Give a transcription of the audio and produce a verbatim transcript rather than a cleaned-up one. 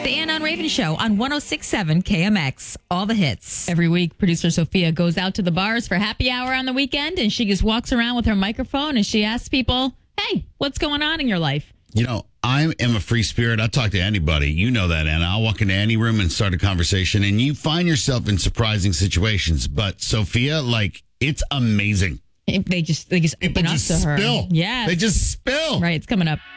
The Ann on Raven Show on one oh six point seven K M X. All the hits. Every week, producer Sophia goes out to the bars for happy hour on the weekend, and she just walks around with her microphone and she asks people, hey, what's going on in your life? You know, I am a free spirit. I talk to anybody. You know that, Anna. I'll walk into any room and start a conversation, and you find yourself in surprising situations. But Sophia, like, it's amazing. If they just they just People open just up to her. spill. Yeah. They just spill. Right, it's coming up.